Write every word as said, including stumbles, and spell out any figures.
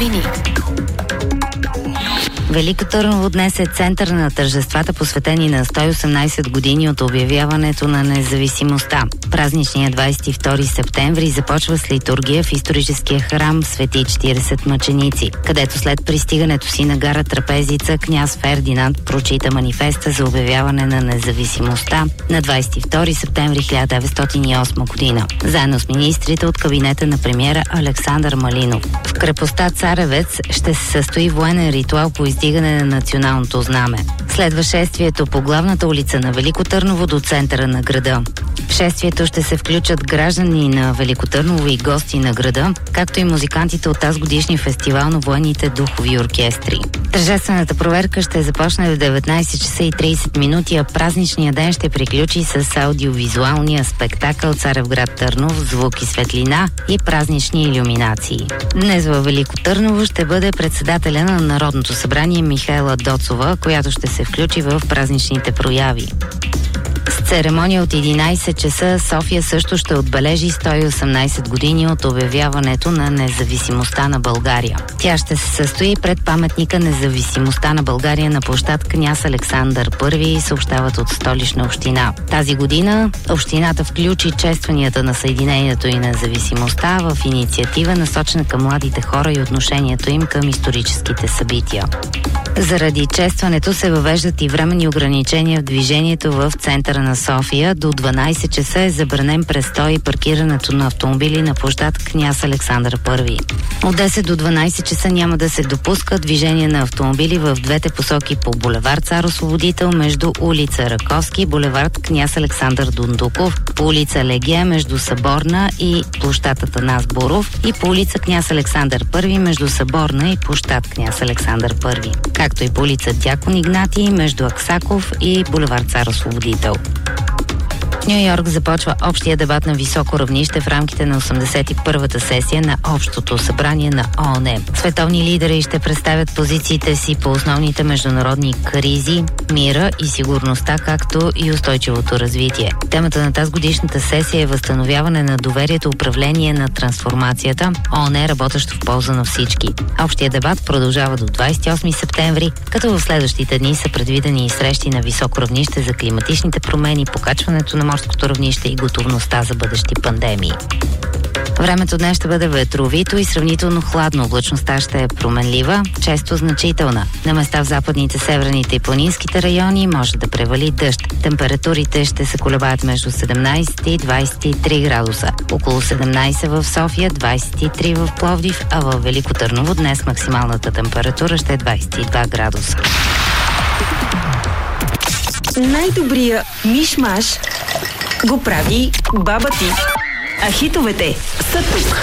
новини. Велико Търново днес е център на тържествата, посветени на сто и осемнайсет години от обявяването на независимостта. Празничният двайсет и втори септември започва с литургия в историческия храм Свети четирийсет мъченици, където след пристигането си на гара Трапезица, княз Фердинанд прочита манифеста за обявяване на независимостта на двайсет и втори септември хиляда деветстотин и осма година, заедно с министрите от кабинета на премиера Александър Малинов. В крепостта Царевец ще се състои военен ритуал по издигане на националното знаме. Следва шествието по главната улица на Велико Търново до центъра на града. В шествието ще се включат граждани на Велико Търново и гости на града, както и музикантите от тази годишния фестивал на военните духови оркестри. Тържествената проверка ще започне в деветнайсет часа и трийсет минути, а празничният ден ще приключи с аудиовизуалния спектакъл Царевград Търнов, звук и светлина и празнични илюминации. Днес във Велико Търново ще бъде председателя на Народното събрание Михаела Доцова, която ще се включи в празничните прояви. С церемония от единайсет часа София също ще отбележи сто и осемнайсет години от обявяването на независимостта на България. Тя ще се състои пред паметника Независимостта на България на площад Княз Александър Първи, съобщават от Столична община. Тази година общината включи честванията на съединението и независимостта в инициатива, насочена към младите хора и отношението им към историческите събития. Заради честването се въвеждат и временни ограничения в движението в центъра на София. До дванайсет часа е забранен престой и паркирането на автомобили на площад Княз Александър Първи. От десет до дванайсет часа няма да се допуска движение на автомобили в двете посоки по булевард Цар Освободител между улица Раковски и булевард Княз Александър Дундуков, по улица Легия между Съборна и площад Атанас Буров и по улица Княз Александър Първи между Съборна и площад Княз Александър Първи, както и по улица Дякон Игнатий между Аксаков и булевард Цар Освободител. В Ню Йорк започва общия дебат на високо равнище в рамките на осемдесет и първата сесия на Общото събрание на ООН. Световни лидери ще представят позициите си по основните международни кризи, мира и сигурността, както и устойчивото развитие. Темата на тази годишната сесия е възстановяване на доверието, управление на трансформацията, ООН работещо в полза на всички. Общия дебат продължава до двайсет и осми септември, като в следващите дни са предвидени и срещи на високо равнище за климатичните промени, покачването на морското равнище и готовността за бъдещи пандемии. Времето днес ще бъде ветровито и сравнително хладно. Облачността ще е променлива, често значителна. На места в западните, северните и планинските райони може да превали дъжд. Температурите ще се колебаят между седемнайсет и двайсет и три градуса. Около седемнайсет в София, двайсет и три в Пловдив, а в Велико Търново днес максималната температура ще е двайсет и два градуса. Най-добрия миш-маш го прави баба ти. А хитовете са тук.